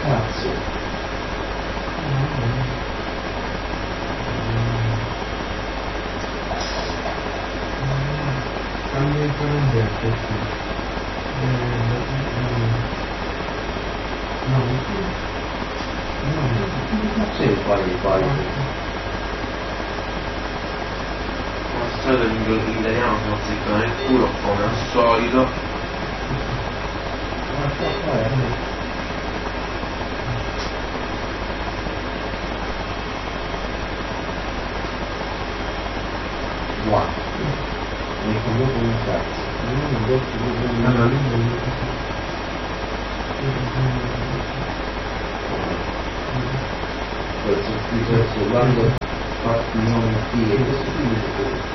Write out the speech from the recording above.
Cazzo. Cambia il calendario, sì. No, Cazzo è quali? Come al solito l'italiano se lo seccano nel culo, come al solito. Wow. Mi comunque un cazzo. allora lì non lo Poi c'è scritto adesso quando fatti non qui e questo qui